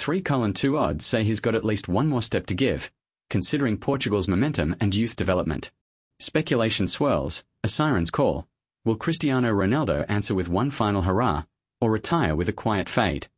3:2 odds say he's got at least one more step to give, considering Portugal's momentum and youth development. Speculation swirls, a siren's call. Will Cristiano Ronaldo answer with one final hurrah, or retire with a quiet fade?